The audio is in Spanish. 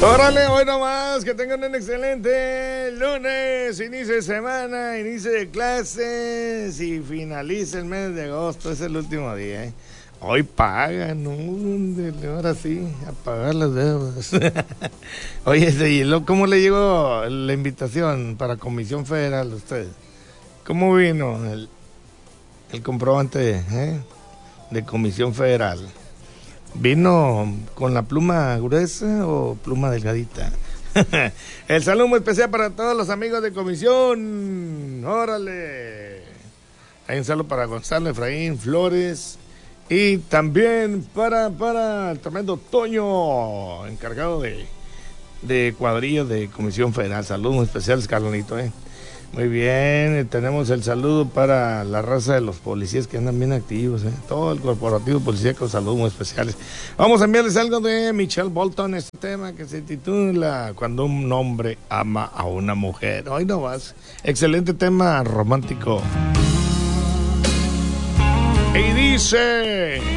Órale, hoy nomás, que tengan un excelente lunes, inicio de semana, inicio de clases y finaliza el mes de agosto, es el último día, ¿eh? Hoy pagan, ahora sí, a pagar las deudas. Oye, ¿cómo le llegó la invitación para Comisión Federal a ustedes? ¿Cómo vino el comprobante de Comisión Federal? ¿Vino con la pluma gruesa o pluma delgadita? El saludo muy especial para todos los amigos de comisión. ¡Órale! Hay un saludo para Gonzalo Efraín Flores. Y también para el tremendo Toño, encargado de cuadrillas de Comisión Federal. Saludos muy especiales, Carlonito, Muy bien, tenemos el saludo para la raza de los policías que andan bien activos, todo el corporativo policíaco, saludos muy especiales. Vamos a enviarles algo de Michelle Bolton, este tema que se titula Cuando un hombre ama a una mujer. Hoy no vas, excelente tema romántico. Y dice...